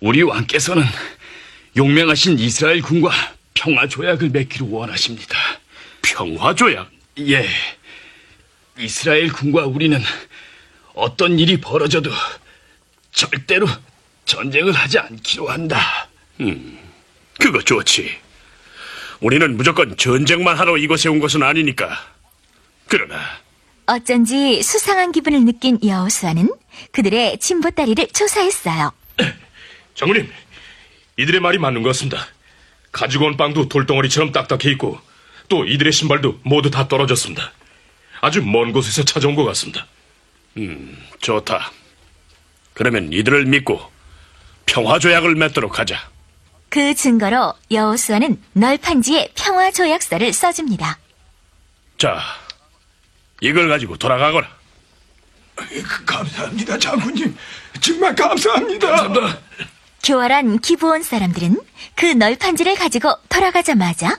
우리 왕께서는 용맹하신 이스라엘 군과 평화 조약을 맺기를 원하십니다. 평화 조약? 예. 이스라엘 군과 우리는 어떤 일이 벌어져도 절대로 전쟁을 하지 않기로 한다. 그거 좋지. 우리는 무조건 전쟁만 하러 이곳에 온 것은 아니니까. 그러나 어쩐지 수상한 기분을 느낀 여호수아는 그들의 진보다리를 조사했어요. 장군님, 이들의 말이 맞는 것 같습니다. 가지고 온 빵도 돌덩어리처럼 딱딱해 있고 또 이들의 신발도 모두 다 떨어졌습니다. 아주 먼 곳에서 찾아온 것 같습니다. 좋다. 그러면 이들을 믿고 평화 조약을 맺도록 하자. 그 증거로 여호수아는 널판지에 평화 조약서를 써줍니다. 자, 이걸 가지고 돌아가거라. 감사합니다, 장군님. 정말 감사합니다. 교활한 기브온 사람들은 그 널판지를 가지고 돌아가자마자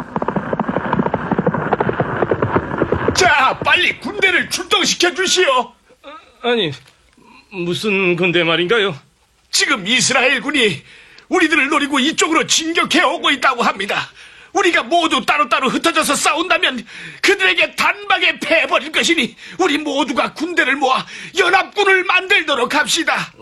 자, 빨리 군대를 출동시켜 주시오. 아니, 무슨 군대 말인가요? 지금 이스라엘 군이 우리들을 노리고 이쪽으로 진격해 오고 있다고 합니다. 우리가 모두 따로따로 흩어져서 싸운다면 그들에게 단박에 패해버릴 것이니 우리 모두가 군대를 모아 연합군을 만들도록 합시다.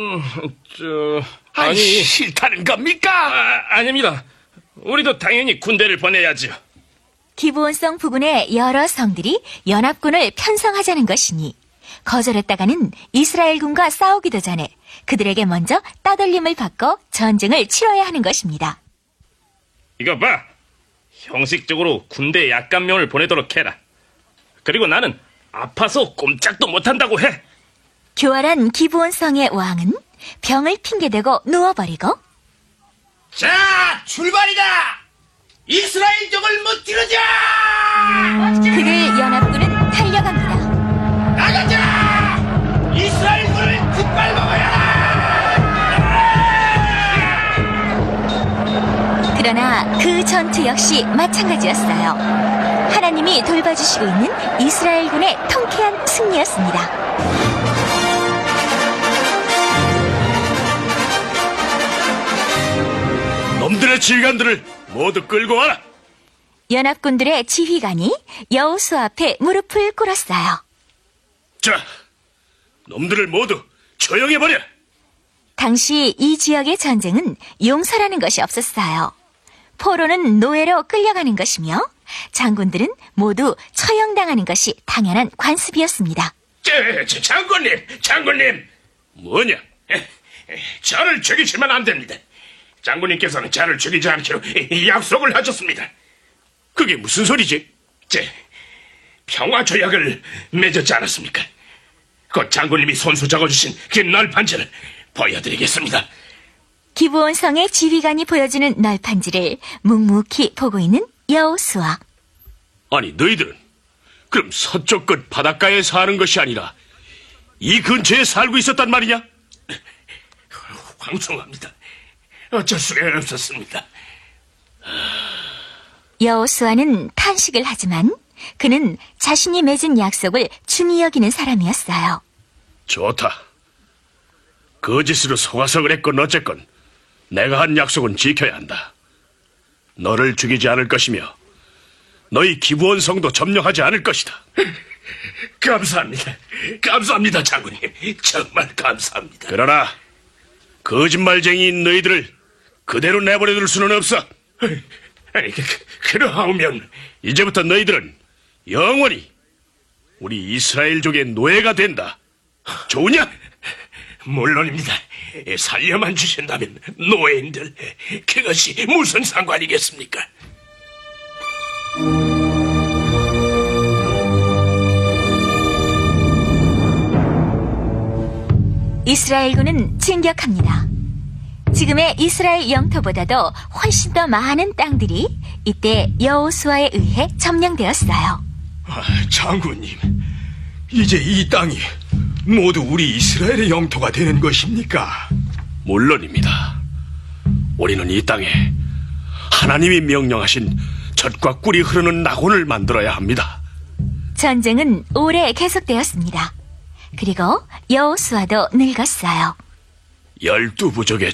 아니, 싫다는 겁니까? 아닙니다. 우리도 당연히 군대를 보내야죠. 기브온성 부근의 여러 성들이 연합군을 편성하자는 것이니 거절했다가는 이스라엘군과 싸우기도 전에 그들에게 먼저 따돌림을 받고 전쟁을 치러야 하는 것입니다. 이거 봐. 형식적으로 군대 약간명을 보내도록 해라. 그리고 나는 아파서 꼼짝도 못한다고 해. 교활한 기브온성의 왕은 병을 핑계대고 누워버리고 자, 출발이다. 이스라엘 적을 무찌르자. 그들 연합군은 달려갑니다. 나가자. 이스라엘 군을 짓밟아버려라. 그러나 그 전투 역시 마찬가지였어요. 하나님이 돌봐주시고 있는 이스라엘군의 통쾌한 승리였습니다. 놈들의 지휘관들을 모두 끌고 와라. 연합군들의 지휘관이 여호수아 앞에 무릎을 꿇었어요. 자, 놈들을 모두 처형해버려. 당시 이 지역의 전쟁은 용서라는 것이 없었어요. 포로는 노예로 끌려가는 것이며 장군들은 모두 처형당하는 것이 당연한 관습이었습니다. 장군님. 뭐냐? 저를 죽이시면 안 됩니다. 장군님께서는 저를 죽이지 않기로 약속을 하셨습니다. 그게 무슨 소리지? 평화 조약을 맺었지 않았습니까? 곧 장군님이 손수 적어주신 그 널판지를 보여드리겠습니다. 기브온성의 지휘관이 보여주는 널판지를 묵묵히 보고 있는 여호수아. 아니, 너희들은 그럼 서쪽 끝 바닷가에 사는 것이 아니라 이 근처에 살고 있었단 말이냐? 황송합니다. 어쩔 수가 없었습니다. 여호수아는 탄식을 하지만 그는 자신이 맺은 약속을 중히 여기는 사람이었어요. 좋다. 거짓으로 속아서 그랬건 어쨌건 내가 한 약속은 지켜야 한다. 너를 죽이지 않을 것이며 너희 기브온 성도 점령하지 않을 것이다. 감사합니다, 장군님. 정말 감사합니다. 그러나 거짓말쟁이인 너희들을 그대로 내버려둘 수는 없어. 아니, 그러하면 이제부터 너희들은 영원히 우리 이스라엘족의 노예가 된다. 좋으냐? 물론입니다. 살려만 주신다면 노예인들, 그것이 무슨 상관이겠습니까? 이스라엘군은 진격합니다. 지금의 이스라엘 영토보다도 훨씬 더 많은 땅들이 이때 여호수아에 의해 점령되었어요. 장군님, 이제 이 땅이 모두 우리 이스라엘의 영토가 되는 것입니까? 물론입니다. 우리는 이 땅에 하나님이 명령하신 젖과 꿀이 흐르는 낙원을 만들어야 합니다. 전쟁은 오래 계속되었습니다. 그리고 여호수아도 늙었어요. 12부족의